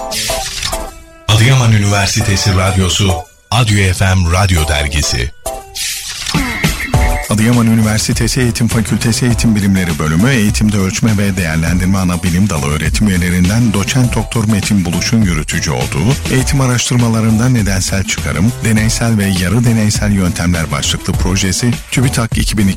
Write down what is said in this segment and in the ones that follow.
Adıyaman Üniversitesi Radyosu Adyo FM Radyo Dergisi. Adıyaman Üniversitesi Eğitim Fakültesi Eğitim Bilimleri Bölümü Eğitimde Ölçme ve Değerlendirme Anabilim Dalı öğretim üyelerinden Doçent Doktor Metin Buluş'un yürütücü olduğu eğitim araştırmalarında nedensel çıkarım, deneysel ve yarı deneysel yöntemler başlıklı projesi TÜBİTAK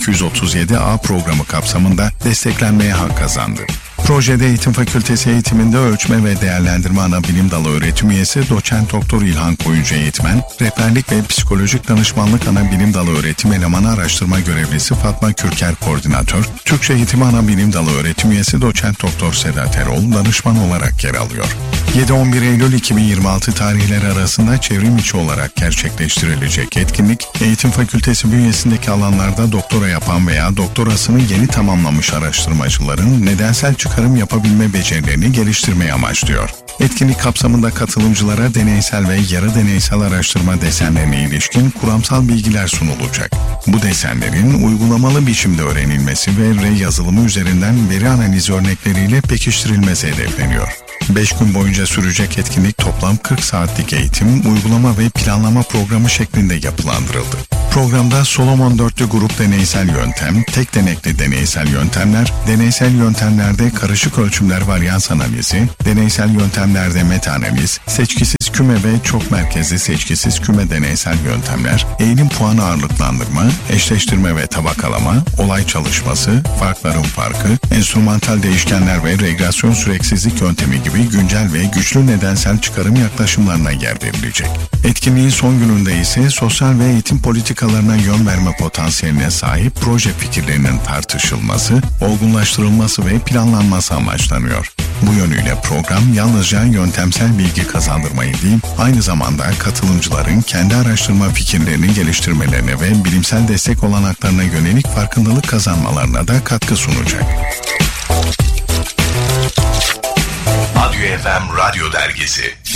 2237A programı kapsamında desteklenmeye hak kazandı. Projede Eğitim Fakültesi eğitiminde ölçme ve değerlendirme anabilim dalı öğretim üyesi Doçent Doktor İlhan Koyuncu eğitmen, rehberlik ve psikolojik danışmanlık anabilim dalı öğretim elemanı araştırma görevlisi Fatma Kürker koordinatör, Türkçe eğitimi anabilim dalı öğretim üyesi Doçent Doktor Sedat Erol danışman olarak yer alıyor. 7-11 Eylül 2026 tarihleri arasında çevrim içi olarak gerçekleştirilecek etkinlik, Eğitim Fakültesi bünyesindeki alanlarda doktora yapan veya doktorasını yeni tamamlamış araştırmacıların nedensel çıkarım yapabilme becerilerini geliştirmeyi amaçlıyor. Etkinlik kapsamında katılımcılara deneysel ve yarı deneysel araştırma desenlerine ilişkin kuramsal bilgiler sunulacak. Bu desenlerin uygulamalı biçimde öğrenilmesi ve yazılımı üzerinden veri analizi örnekleriyle pekiştirilmesi hedefleniyor. 5 gün boyunca sürecek etkinlik toplam 40 saatlik eğitim, uygulama ve planlama programı şeklinde yapılandırıldı. Programda Solomon dörtlü grup deneysel yöntem, tek denekli deneysel yöntemler, deneysel yöntemlerde karışık ölçümler varyans analizi, deneysel yöntemlerde meta analiz, seçkisiz küme ve çok merkezli seçkisiz küme deneysel yöntemler, eğilim puan ağırlıklandırma, eşleştirme ve tabakalama, olay çalışması, farkların farkı, enstrümantal değişkenler ve regresyon süreksizlik yöntemi gibi güncel ve güçlü nedensel çıkarım yaklaşımlarına yer verilecek. Etkinliğin son gününde ise sosyal ve eğitim politikalarına yön verme potansiyeline sahip proje fikirlerinin tartışılması, olgunlaştırılması ve planlanması amaçlanıyor. Bu yönüyle program yalnızca yöntemsel bilgi kazandırmayı değil, aynı zamanda katılımcıların kendi araştırma fikirlerini geliştirmelerine ve bilimsel destek olanaklarına yönelik farkındalık kazanmalarına da katkı sunacak. Adyo FM Radyo Dergisi.